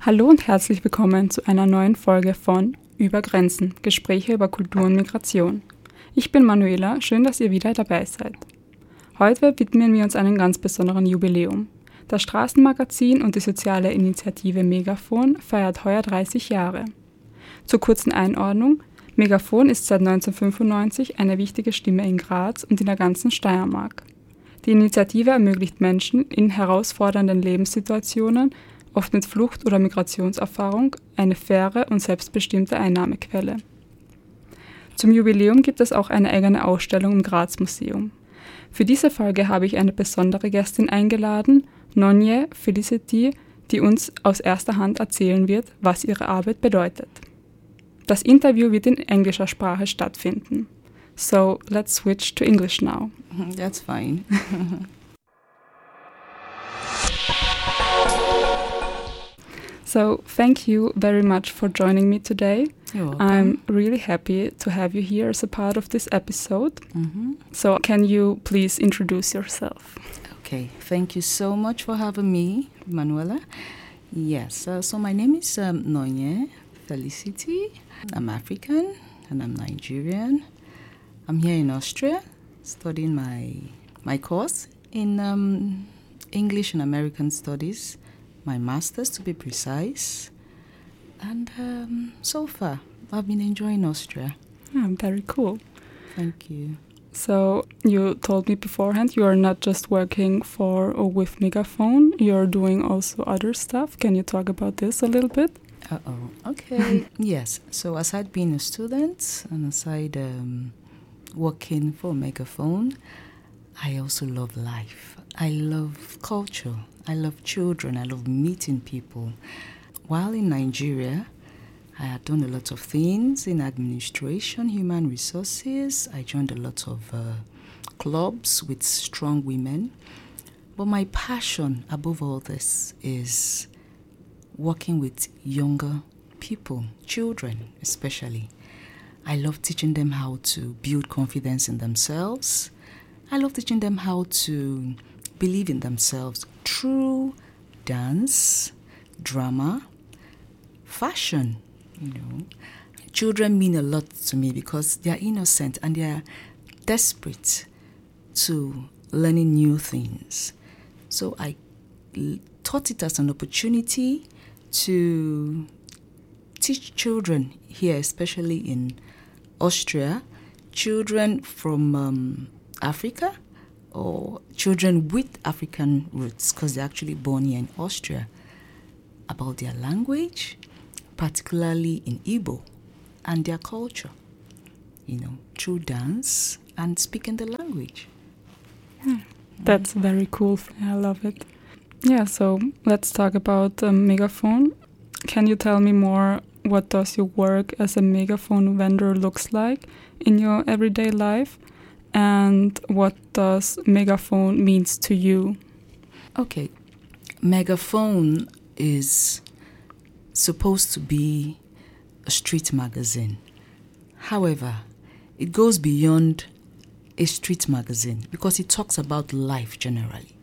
Hallo und herzlich willkommen zu einer neuen Folge von Über Grenzen, Gespräche über Kultur und Migration. Ich bin Manuela, schön, dass ihr wieder dabei seid. Heute widmen wir uns einem ganz besonderen Jubiläum. Das Straßenmagazin und die soziale Initiative Megafon feiert heuer 30 Jahre. Zur kurzen Einordnung: Megafon ist seit 1995 eine wichtige Stimme in Graz und in der ganzen Steiermark. Die Initiative ermöglicht Menschen in herausfordernden Lebenssituationen, oft mit Flucht- oder Migrationserfahrung, eine faire und selbstbestimmte Einnahmequelle. Zum Jubiläum gibt es auch eine eigene Ausstellung im Graz-Museum. Für diese Folge habe ich eine besondere Gästin eingeladen, Nonye Felicity, die uns aus erster Hand erzählen wird, was ihre Arbeit bedeutet. Das Interview wird in englischer Sprache stattfinden. So, let's switch to English now. That's fine. So, thank you very much for joining me today. You're welcome. I'm really happy to have you here as a part of this episode. Mm-hmm. So, can you please introduce yourself? Okay, thank you so much for having me, Manuela. Yes, so my name is Nonye Felicity. I'm African and I'm Nigerian. I'm here in Austria studying my course in English and American Studies, my master's to be precise. And so far, I've been enjoying Austria. Very cool. Thank you. So, you told me beforehand you are not just working for or with Megafon, you're doing also other stuff. Can you talk about this a little bit? Okay. Yes, so aside being a student and aside working for Megafon, I also love life. I love culture. I love children. I love meeting people. While in Nigeria, I had done a lot of things in administration, human resources. I joined a lot of clubs with strong women. But my passion above all this is working with younger people, children especially. I love teaching them how to build confidence in themselves. I love teaching them how to believe in themselves through dance, drama, fashion. Children mean a lot to me because they are innocent and they are desperate to learning new things. So I thought it as an opportunity to teach children here, especially in Austria, children from Africa or children with African roots, because they're actually born here in Austria, about their language, particularly in Igbo, and their culture, through dance and speaking the language. That's very cool. I love it. Yeah, so let's talk about Megafon. Can you tell me more, what does your work as a Megafon vendor looks like in your everyday life? And what does Megafon means to you? Okay, Megafon is supposed to be a street magazine. However, it goes beyond a street magazine because it talks about life generally.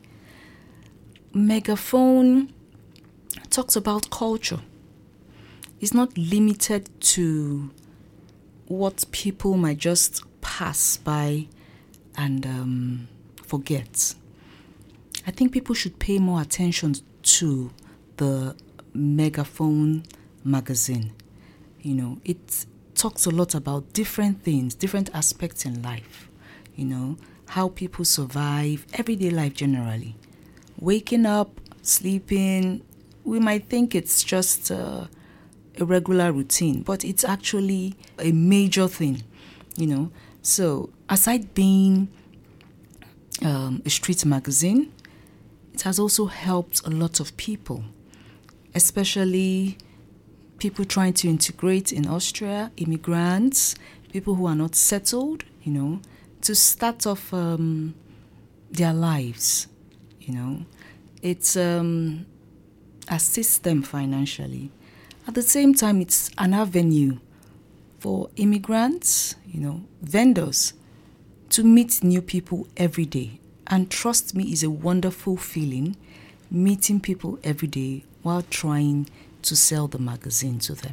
Megafon talks about culture. It's not limited to what people might just pass by and forget. I think people should pay more attention to the Megafon magazine. It talks a lot about different things, different aspects in life. How people survive everyday life generally. Waking up, sleeping, we might think it's just a regular routine, but it's actually a major thing, So aside being a street magazine, it has also helped a lot of people, especially people trying to integrate in Austria, immigrants, people who are not settled, to start off their lives, It's assists them financially. At the same time, it's an avenue for immigrants, vendors, to meet new people every day. And trust me, it's a wonderful feeling, meeting people every day while trying to sell the magazine to them.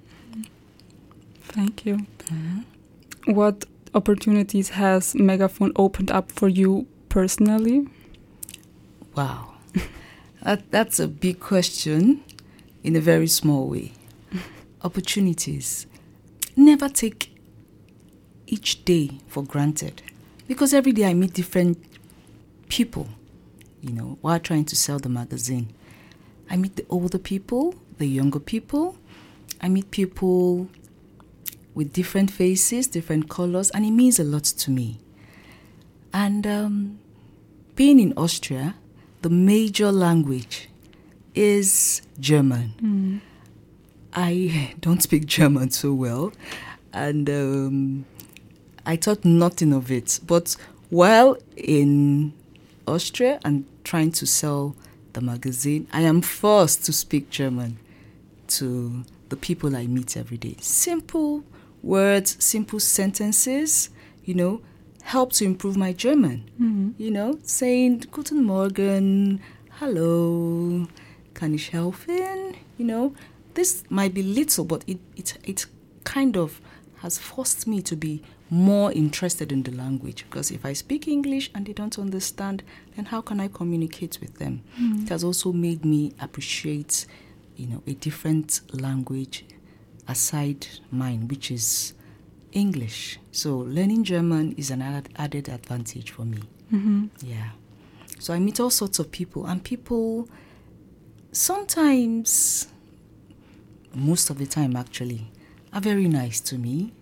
Thank you. What opportunities has Megaphone opened up for you personally? Wow. That's a big question in a very small way. Opportunities. Never take each day for granted, because every day I meet different people, while trying to sell the magazine. I meet the older people, the younger people. I meet people with different faces, different colors, and it means a lot to me. And being in Austria, the major language is German. I don't speak German so well, and I thought nothing of it. But while in Austria and trying to sell the magazine, I am forced to speak German to the people I meet every day. Simple words, simple sentences, help to improve my German. Saying Guten Morgen, hello, kann ich helfen? This might be little, but it kind of has forced me to be more interested in the language, because if I speak English and they don't understand, then how can I communicate with them? It has also made me appreciate, a different language aside mine, which is English. So learning German is an added advantage for me. Yeah. So I meet all sorts of people, and people sometimes, most of the time actually, are very nice to me.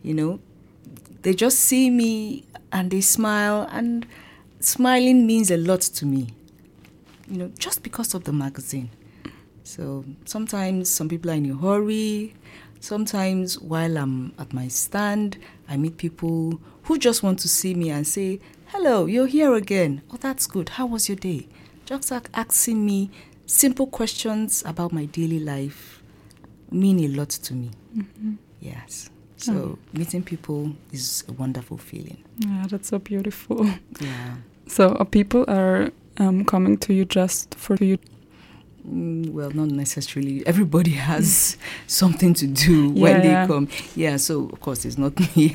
They just see me and they smile, and smiling means a lot to me, just because of the magazine. So sometimes some people are in a hurry. Sometimes while I'm at my stand, I meet people who just want to see me and say, hello, you're here again. Oh, that's good. How was your day? Just asking me simple questions about my daily life mean a lot to me. Yes. So meeting people is a wonderful feeling. Yeah, that's so beautiful. Yeah. So people are coming to you just for you? Well, not necessarily. Everybody has something to do when they come. Yeah, so of course it's not me.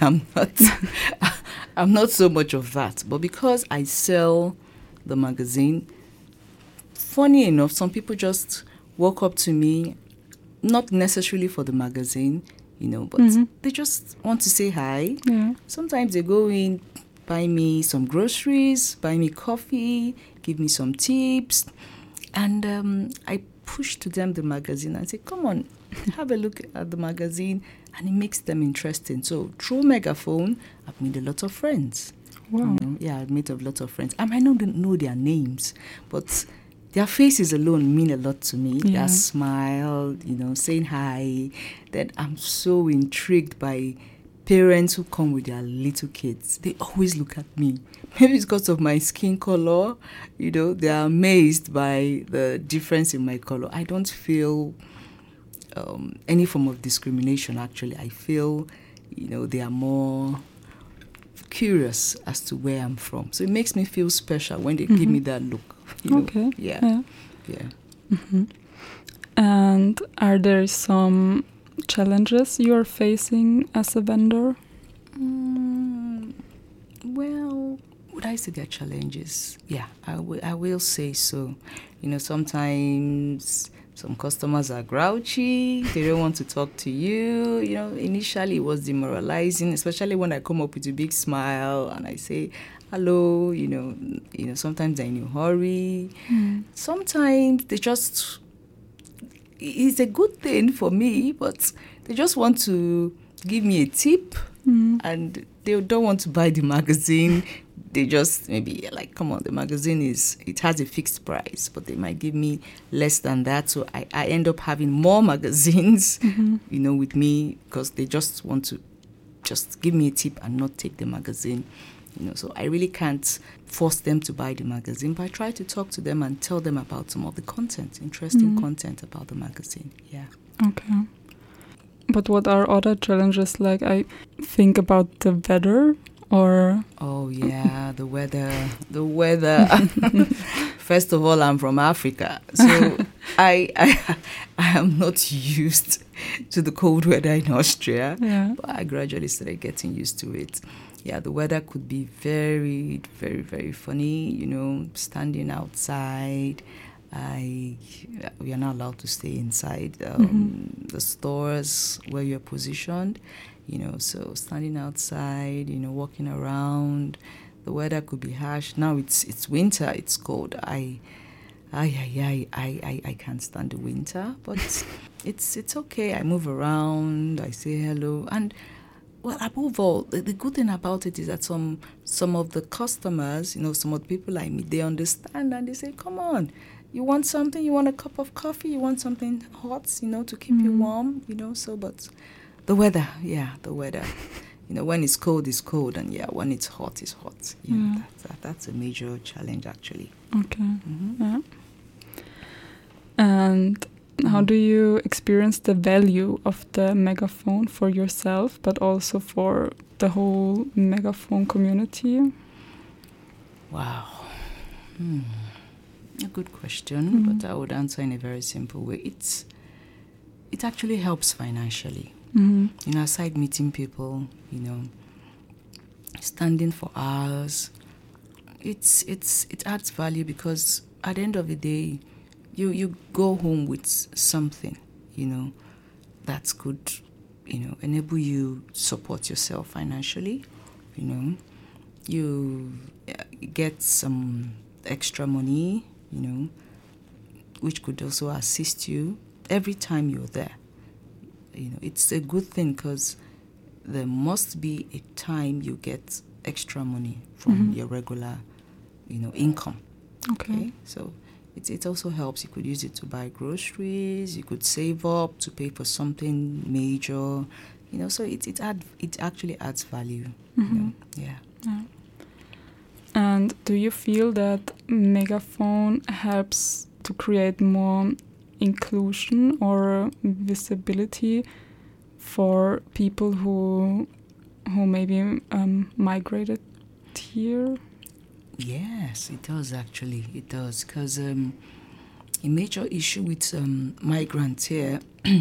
I'm not so much of that. But because I sell the magazine, funny enough, some people just walk up to me, not necessarily for the magazine, but they just want to say hi. Yeah. Sometimes they go in, buy me some groceries, buy me coffee, give me some tips. And I push to them the magazine and say, come on, have a look at the magazine. And it makes them interesting. So through Megaphone, I've made a lot of friends. Wow. I've made a lot of friends. I might not know their names, but their faces alone mean a lot to me. Yeah. Their smile, saying hi. Then I'm so intrigued by parents who come with their little kids. They always look at me. Maybe it's because of my skin color. They're amazed by the difference in my color. I don't feel any form of discrimination, actually. I feel, they are more curious as to where I'm from. So it makes me feel special when they give me that look. Okay. Yeah. And are there some challenges you're facing as a vendor? Well, would I say there are challenges? Yeah, I will say so. Sometimes some customers are grouchy. They don't want to talk to you. Initially it was demoralizing, especially when I come up with a big smile and I say, hello, sometimes they're in a hurry. Sometimes they just, it's a good thing for me, but they just want to give me a tip and they don't want to buy the magazine. They just maybe like, come on, the magazine it has a fixed price, but they might give me less than that. So I end up having more magazines, with me, because they just want to just give me a tip and not take the magazine. So I really can't force them to buy the magazine, but I try to talk to them and tell them about some of the content, interesting content about the magazine. Yeah. Okay. But what are other challenges? Like, I think about the weather, or... Oh, yeah, the weather. First of all, I'm from Africa, so I I am not used to the cold weather in Austria, Yeah. but I gradually started getting used to it. Yeah, the weather could be very, very, very funny, standing outside. We are not allowed to stay inside the stores where you're positioned, so standing outside, walking around. The weather could be harsh. Now it's winter, it's cold. I can't stand the winter, but it's okay. I move around, I say hello, and well, above all, the good thing about it is that some of the customers, some of the people I meet, they understand and they say, "Come on, you want something? You want a cup of coffee? You want something hot, to keep you warm, So, but the weather, the weather." When it's cold, and when it's hot, it's hot. That's a major challenge, actually. Okay. Yeah. And how do you experience the value of the Megaphone for yourself, but also for the whole Megaphone community? Wow. A good question, but I would answer in a very simple way. It actually helps financially. Aside meeting people, standing for hours, it adds value because at the end of the day, you go home with something, that could, enable you support yourself financially. You get some extra money, which could also assist you every time you're there. It's a good thing because there must be a time you get extra money from your regular, income. Okay. So it also helps. You could use it to buy groceries. You could save up to pay for something major. So it actually adds value. Yeah. And do you feel that Megaphone helps to create more inclusion or visibility for people who maybe migrated here? Yes, it does actually. It does, because a major issue with migrants here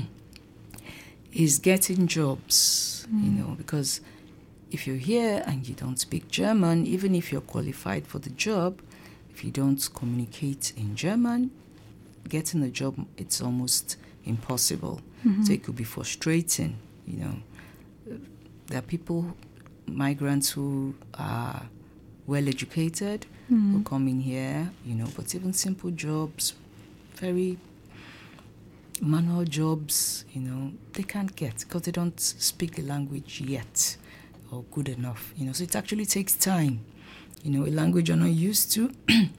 is getting jobs, because if you're here and you don't speak German, even if you're qualified for the job, if you don't communicate in German, getting a job, it's almost impossible. So it could be frustrating, There are people, migrants who are well-educated, who come in here, but even simple jobs, very manual jobs, they can't get because they don't speak the language yet or good enough, So it actually takes time, a language you're not used to.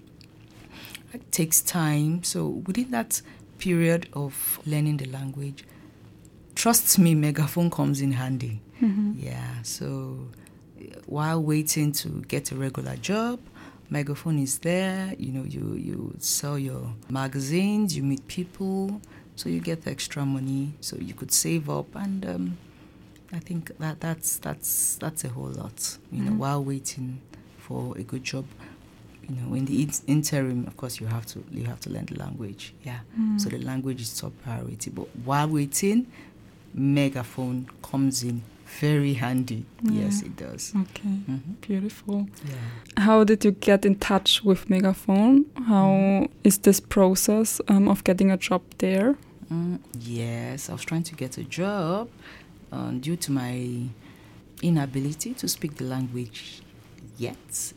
It takes time. So within that period of learning the language, trust me, Megaphone comes in handy. Yeah, so while waiting to get a regular job, Megaphone is there. You sell your magazines, you meet people, so you get extra money, so you could save up, and I think that's a whole lot. While waiting for a good job, in the interim, of course, you have to learn the language. Yeah, so the language is top priority. But while waiting, Megaphone comes in very handy. Yes, it does. Okay, beautiful. Yeah. How did you get in touch with Megaphone? How is this process of getting a job there? Yes, I was trying to get a job due to my inability to speak the language yet.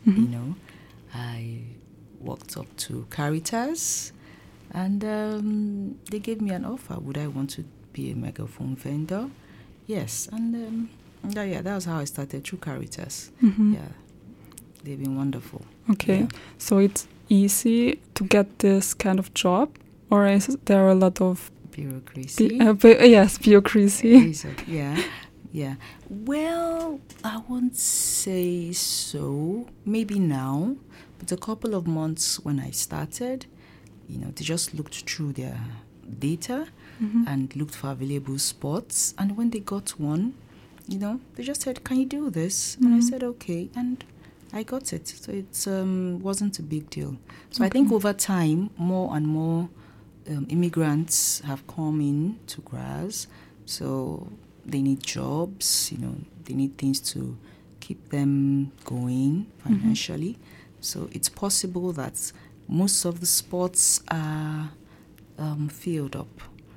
I walked up to Caritas and they gave me an offer. Would I want to be a Megaphone vendor? Yes, and that was how I started, through Caritas. Yeah, they've been wonderful. Okay, so it's easy to get this kind of job, or is there a lot of bureaucracy? Yes, bureaucracy. Yeah. Well, I won't say so. Maybe now, but a couple of months when I started, they just looked through their data and looked for available spots. And when they got one, they just said, "Can you do this?" And I said, "Okay." And I got it. So it wasn't a big deal. So I think over time, more and more immigrants have come in to Graz, so they need jobs, they need things to keep them going financially. So it's possible that most of the spots are filled up,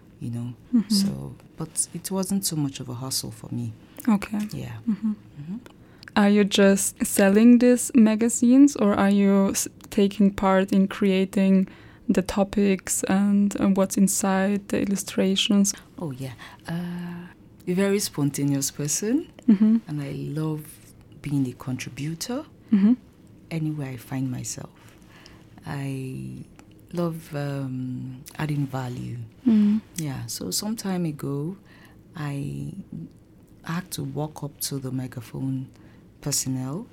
So, but it wasn't so much of a hustle for me. Okay. Yeah. Are you just selling these magazines, or are you taking part in creating the topics and what's inside the illustrations? Oh, yeah. A very spontaneous person, and I love being a contributor anywhere I find myself. I love adding value. Yeah, so some time ago, I had to walk up to the Megaphone personnel,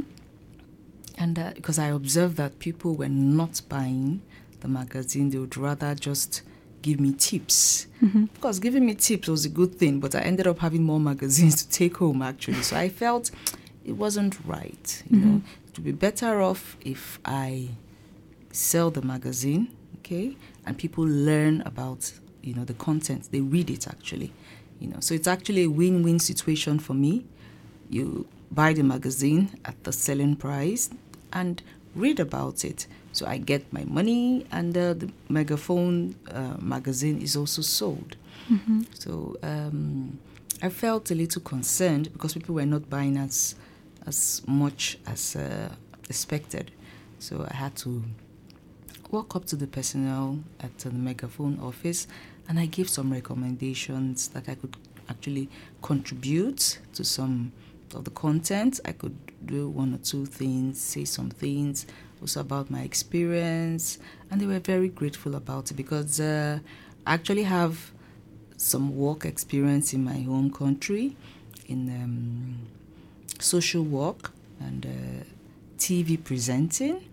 and because I observed that people were not buying the magazine, they would rather just give me tips. Of course, giving me tips was a good thing, but I ended up having more magazines to take home, actually. So I felt it wasn't right. It would be better off if I sell the magazine, okay, and people learn about, the content. They read it, actually. So it's actually a win-win situation for me. You buy the magazine at the selling price and read about it. So I get my money, and the Megaphone magazine is also sold. So I felt a little concerned because people were not buying as much as expected. So I had to walk up to the personnel at the Megaphone office, and I gave some recommendations that I could actually contribute to some of the content. I could do one or two things, say some things also about my experience, and they were very grateful about it because I actually have some work experience in my home country in social work and TV presenting,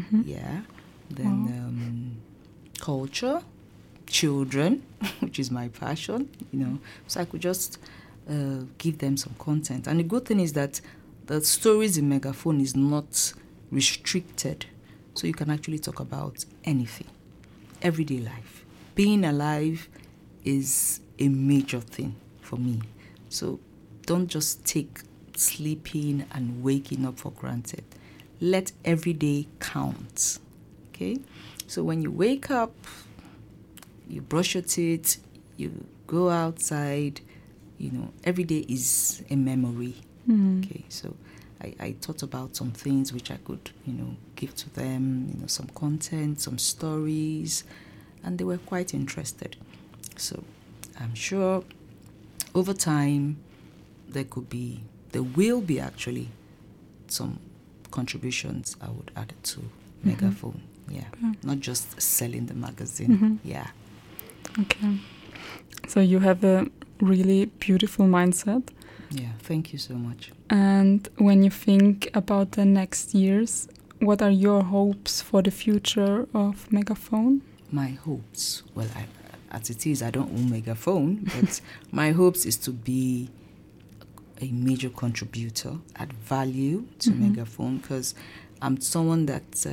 then culture, children, which is my passion, so I could just give them some content. And the good thing is that the stories in Megaphone is not restricted, so you can actually talk about anything, everyday life. Being alive is a major thing for me, so don't just take sleeping and waking up for granted. Let every day count, okay? So when you wake up, you brush your teeth, you go outside, every day is a memory. Okay, so I thought about some things which I could, give to them, some content, some stories, and they were quite interested. So I'm sure over time there will be actually some contributions I would add to Megaphone. Yeah, not just selling the magazine. Yeah. Okay. So you have a really beautiful mindset. Yeah, thank you so much. And when you think about the next years, what are your hopes for the future of Megaphone? My hopes, well, as it is, I don't own Megaphone, but my hopes is to be a major contributor, add value to Megaphone, because I'm someone that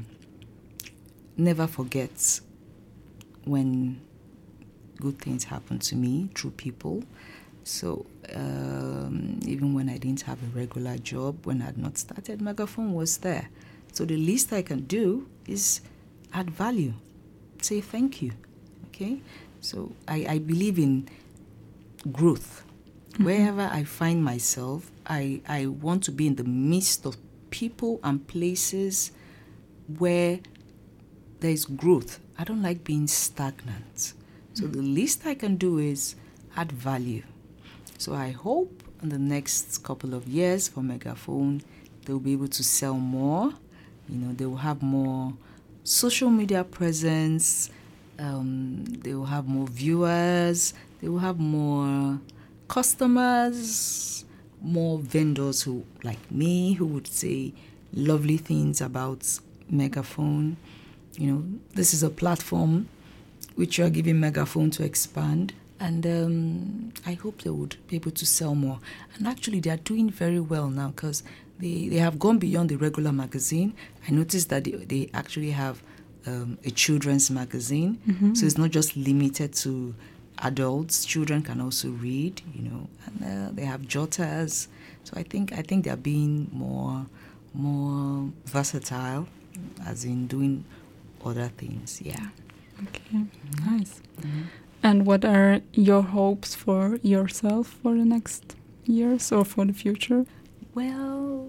never forgets when good things happen to me through people. So even when I didn't have a regular job, when I had not started, Megaphone was there. So the least I can do is add value, say thank you, okay? So I believe in growth. Wherever I find myself, I want to be in the midst of people and places where there is growth. I don't like being stagnant. So the least I can do is add value. So I hope in the next couple of years for Megaphone, they'll be able to sell more. They will have more social media presence. They will have more viewers. They will have more customers, more vendors who, like me, who would say lovely things about Megaphone. This is a platform which you are giving Megaphone to expand. And I hope they would be able to sell more. And actually, they are doing very well now because they have gone beyond the regular magazine. I noticed that they actually have a children's magazine. Mm-hmm. So it's not just limited to adults. Children can also read, and they have jotters. So I think they're being more versatile, as in doing other things. Yeah. Okay, nice. And what are your hopes for yourself for the next years or for the future? Well,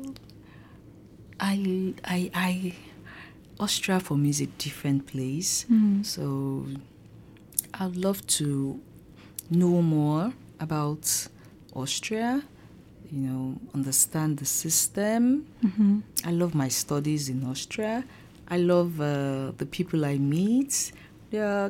Austria for me is a different place. So I'd love to know more about Austria, understand the system. I love my studies in Austria. I love the people I meet. They are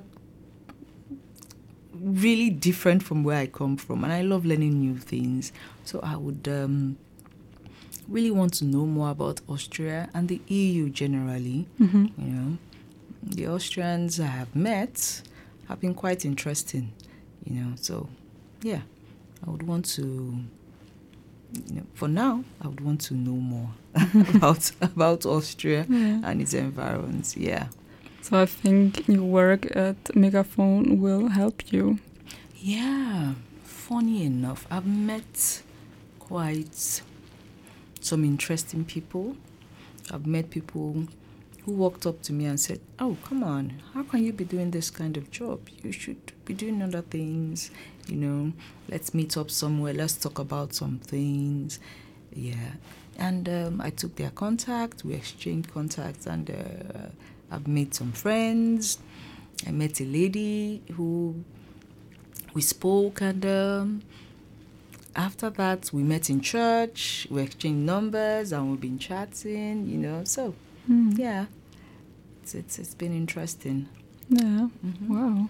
really different from where I come from, and I love learning new things. So I would really want to know more about Austria and the EU generally. The Austrians I have met have been quite interesting, So, yeah, I would want to. For now, I would want to know more about Austria and its environs. Yeah. So I think your work at Megaphone will help you. Yeah. Funny enough, I've met quite some interesting people. I've met people who walked up to me and said, "Oh, come on, how can you be doing this kind of job? You should be doing other things. Let's meet up somewhere. Let's talk about some things." Yeah. And I took their contact. We exchanged contacts, and I've made some friends. I met a lady who we spoke, and after that, we met in church. We exchanged numbers, and we've been chatting. So, yeah, it's been interesting. Yeah. Wow.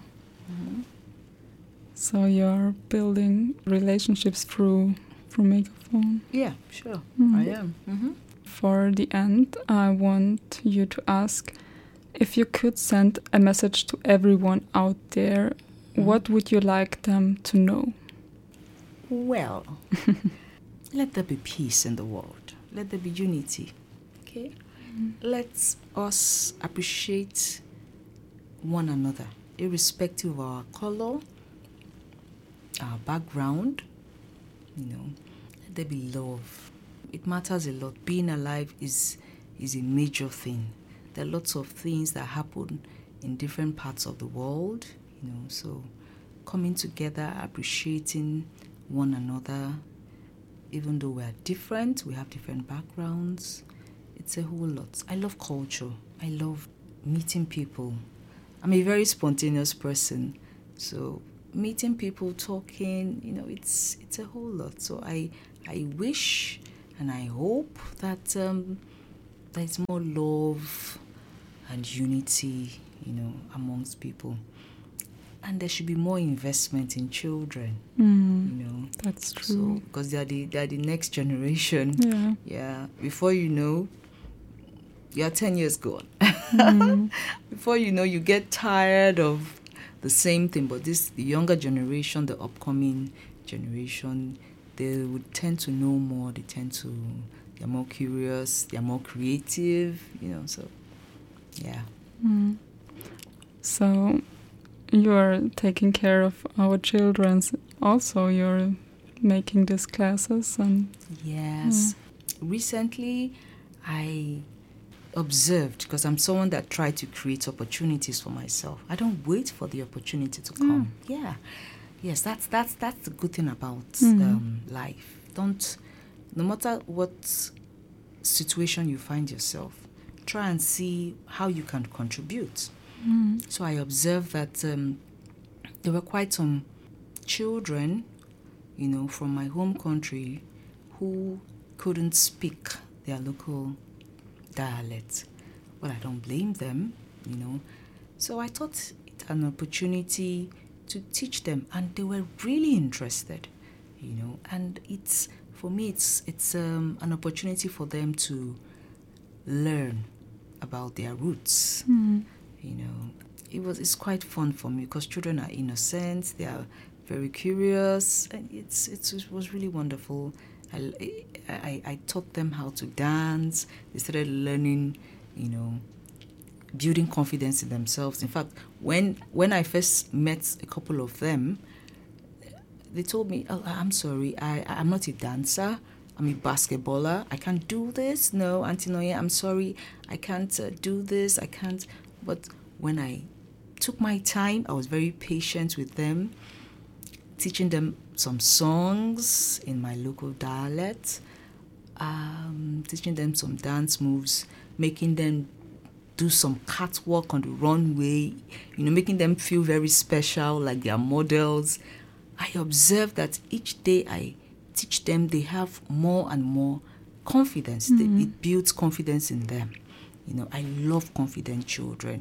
So you're building relationships through Megaphone. Yeah, sure, I am. For the end, I want you to ask, if you could send a message to everyone out there, what would you like them to know? Well, let there be peace in the world. Let there be unity. Okay? Let us appreciate one another, irrespective of our color, our background. Let there be love. It matters a lot. Being alive is a major thing. There are lots of things that happen in different parts of the world, so coming together, appreciating one another, even though we are different, we have different backgrounds. It's a whole lot. I love culture. I love meeting people. I'm a very spontaneous person, so meeting people, talking, it's a whole lot. So I wish and I hope that there's more love and unity, amongst people. And there should be more investment in children, That's true. So, because they are the next generation. Yeah. Yeah. Before you know, you're 10 years gone. Before you know, you get tired of the same thing. But the younger generation, the upcoming generation, they would tend to know more. They're more curious. They're more creative. So, yeah. So you're taking care of our children. Also, you're making these classes and yes. Recently, I observed, because I'm someone that tried to create opportunities for myself. I don't wait for the opportunity to come. Yeah. Yes, that's the good thing about life. No matter what situation you find yourself, try and see how you can contribute. So I observed that there were quite some children, from my home country who couldn't speak their local dialect. Well, I don't blame them, So I thought it an opportunity to teach them, and they were really interested, And for me, it's an opportunity for them to learn about their roots. It's quite fun for me because children are innocent, they are very curious, and it was really wonderful. I taught them how to dance. They started learning, building confidence in themselves. In fact, when I first met a couple of them, they told me, "Oh, I'm sorry, I'm not a dancer. I'm a basketballer. I can't do this. No, Auntie Noye, I'm sorry. I can't do this. I can't." But when I took my time, I was very patient with them, teaching them some songs in my local dialect, teaching them some dance moves, making them do some catwalk on the runway, making them feel very special, like they are models. I observed that each day I teach them, they have more and more confidence. It builds confidence in them. I love confident children.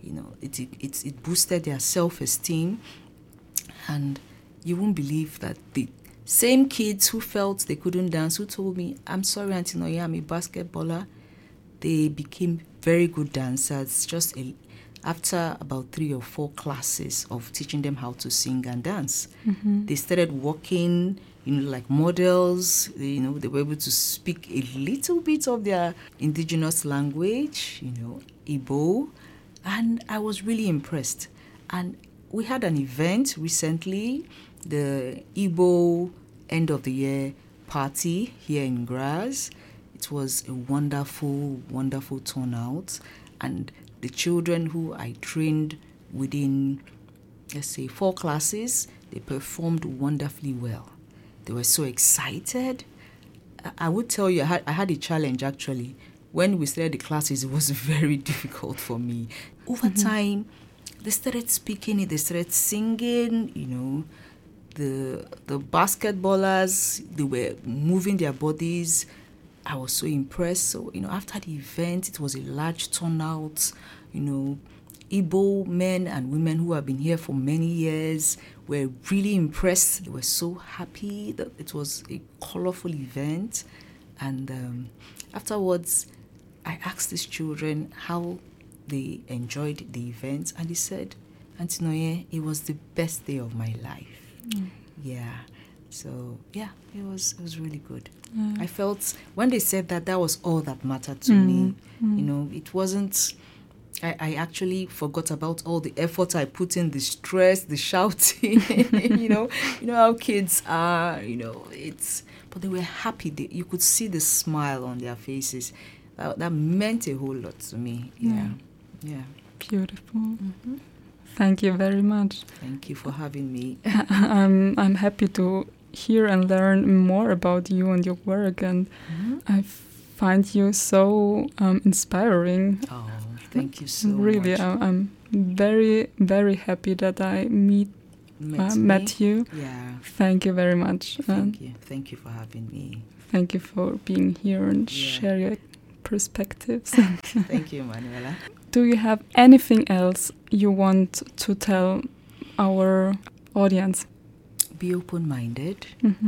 It boosted their self-esteem, and you won't believe that the same kids who felt they couldn't dance, who told me, "I'm sorry, Auntie Noye, I'm a basketballer," they became very good dancers just after about 3 or 4 classes of teaching them how to sing and dance. They started walking, like models. They were able to speak a little bit of their indigenous language, Igbo, and I was really impressed. And we had an event recently, the Igbo end of the year party here in Graz. It was a wonderful, wonderful turnout, and the children who I trained within, let's say, 4 classes, they performed wonderfully well. They were so excited. I would tell you, I had a challenge actually. When we started the classes, it was very difficult for me. Over time, they started speaking it, they started singing, the basketballers, they were moving their bodies. I was so impressed. So, after the event, it was a large turnout. Igbo men and women who have been here for many years were really impressed. They were so happy that it was a colorful event. And afterwards, I asked these children how they enjoyed the event. And they said, "Auntie Noye, it was the best day of my life." Yeah. So, yeah, it was really good. I felt when they said that was all that mattered to me. It wasn't, I actually forgot about all the effort I put in, the stress, the shouting, how kids are, but they were happy. You could see the smile on their faces. That meant a whole lot to me. Yeah. Beautiful. Thank you very much. Thank you for having me. I'm happy to hear and learn more about you and your work, and I find you so inspiring. Oh, thank you so really, much. I'm very, very happy that I met you. Yeah. Thank you very much. Thank you. Thank you for having me. Thank you for being here and share your perspectives. Thank you, Manuela. Do you have anything else you want to tell our audience? Be open-minded.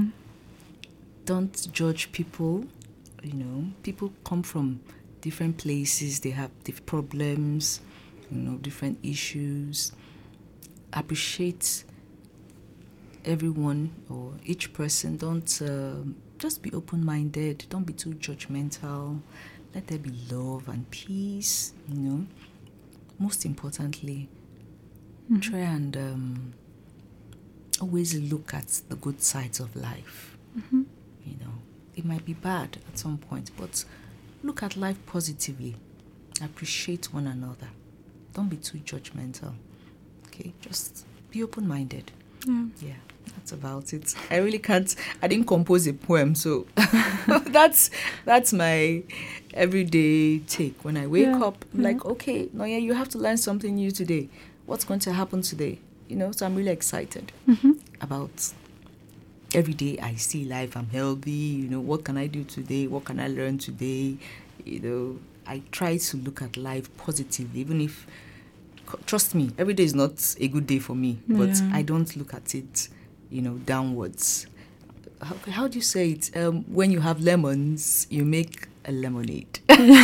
Don't judge people. People come from different places. They have different problems, different issues. Appreciate everyone or each person. Don't just be open-minded. Don't be too judgmental. Let there be love and peace. Most importantly, try and always look at the good sides of life. It might be bad at some point, but look at life positively. Appreciate one another. Don't be too judgmental. Okay, just be open-minded. Yeah, that's about it. I really can't. I didn't compose a poem, so that's my everyday take. When I wake up, I'm like, okay, Noye, you have to learn something new today. What's going to happen today? So I'm really excited about every day I see life. I'm healthy. What can I do today? What can I learn today? I try to look at life positively, even if, trust me, every day is not a good day for me, but I don't look at it, downwards. How do you say it? When you have lemons, you make a lemonade.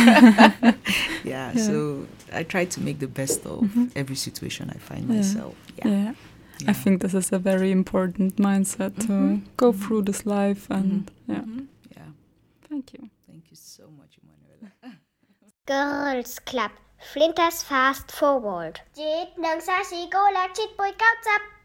So I try to make the best of every situation I find myself. Yeah. I think this is a very important mindset to go through this life, and Thank you. Thank you so much, Emanuela. Girls Club Flinters Fast Forward 7 1 3 4 5 6 7 8 9 10